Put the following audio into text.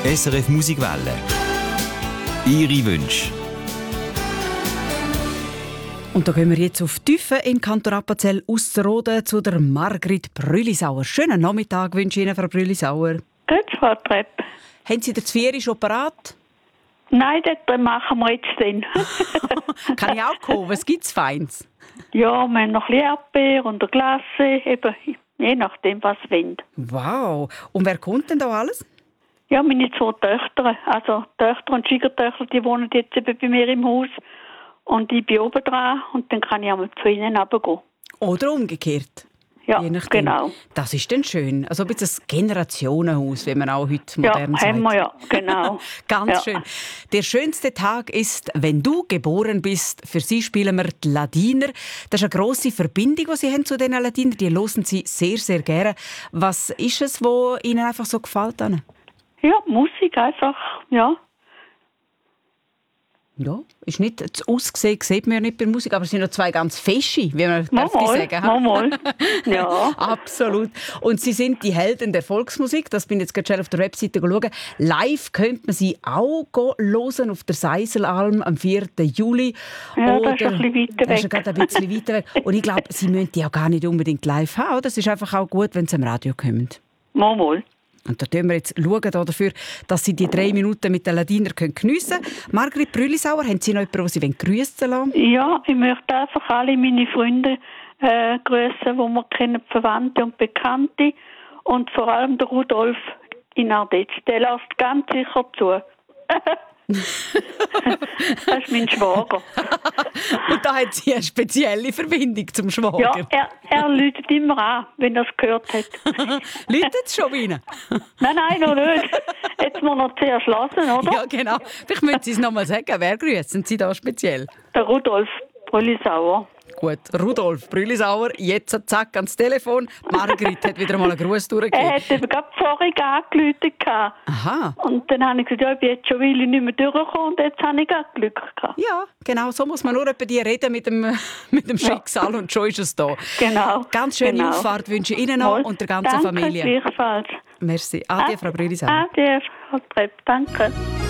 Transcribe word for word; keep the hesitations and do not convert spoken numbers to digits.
S R F Musikwelle. Ihre Wünsche. Und da gehen wir jetzt auf die Tiefe in Kanton Appenzell Ausserrhoden zu der Margrit Brüllisauer. Schönen Nachmittag wünsche ich Ihnen, Frau Brüllisauer. Gut, Frau Trepp. Haben Sie den Zvieri schon parat? Nein, das machen wir jetzt dann. Kann ich auch kommen? Was gibt es Feins? Ja, wir haben noch ein bisschen Erdbeer und eine Glasse, eben, je nachdem, was Sie wollen. Wow. Und wer kommt denn da alles? Ja, meine zwei Töchter, also Töchter und Schwiegertöchter, die wohnen jetzt eben bei mir im Haus. Und ich bin oben dran und dann kann ich auch mal zu ihnen runtergehen. Oder umgekehrt? Ja, Je nachdem. genau. Das ist dann schön. Also ein bisschen ein Generationenhaus, wie man auch heute modern ja, sagt. haben wir ja, genau. Ganz ja. schön. Der schönste Tag ist, wenn du geboren bist. Für sie spielen wir die Ladiner. Das ist eine grosse Verbindung, die sie haben zu den Ladinern. Die hören sie sehr, sehr gerne. Was ist es, was ihnen einfach so gefällt? Anne? Ja, Musik einfach, ja. Ja, ist nicht zu ausgesehen, sieht man ja nicht bei der Musik, aber es sind noch zwei ganz fesche, wie man Mal, darf die sagen. ha? mal, ja. Absolut. Und sie sind die Helden der Volksmusik. Das bin ich jetzt gerade schnell auf der Webseite schauen. Live könnte man sie auch hören auf der Seiselalm am vierten Juli. Ja, Oder, das ist ein bisschen weiter weg. Das ist gerade ein bisschen weiter weg. Und ich glaube, sie müssen die auch gar nicht unbedingt live haben. Das ist einfach auch gut, wenn sie am Radio kommen. Mal, mal. Und da schauen wir jetzt schauen dafür, dass Sie die drei Minuten mit den Ladiner geniessen können. Margrit Brüllisauer, haben Sie noch jemanden, den Sie grüssen lassen? Ja, ich möchte einfach alle meine Freunde äh, grüßen, die wir kennen, Verwandte und Bekannte. Und vor allem der Rudolf in Ardetz. Der lässt ganz sicher zu. Das ist mein Schwager. Und da hat sie eine spezielle Verbindung zum Schwager. Ja, er, er läutet immer an, wenn er es gehört hat. Läutet es schon bei Ihnen? Nein, nein, noch nicht. Jetzt muss er zuerst lassen, oder? Ja, genau. Vielleicht müssen Sie es noch mal sagen. Wer grüßen Sie da speziell? Der Rudolf Brüllisauer. Gut, Rudolf Brüllisauer, jetzt zack ans Telefon. Margrit hat wieder mal einen Gruß durchgegeben. Er hat eben gerade vorhin angerufen. Aha. Und dann habe ich gesagt, ja, ich bin jetzt schon Weile nicht mehr durchgekommen und jetzt habe ich gerade Glück gehabt. Ja, genau. So muss man nur über die reden mit dem, mit dem Schicksal ja. Und schon ist es da. Genau. Ganz schöne genau. Auffahrt wünsche ich Ihnen noch Wohl. und der ganzen Danke, Familie. Gleichfalls. Merci. Ade, Frau Brüllisauer. Ade, Frau Trepp. Danke.